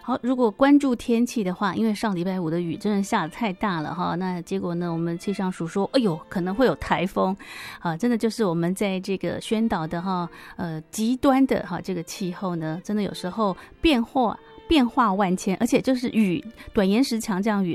好，如果关注天气的话，因为上礼拜五的雨真的下得太大了哈，那结果呢，我们气象署说，哎呦，可能会有台风，啊，真的就是我们在这个宣导的哈，极端的哈这个气候呢，真的有时候变化万千，而且就是雨，短延时强降雨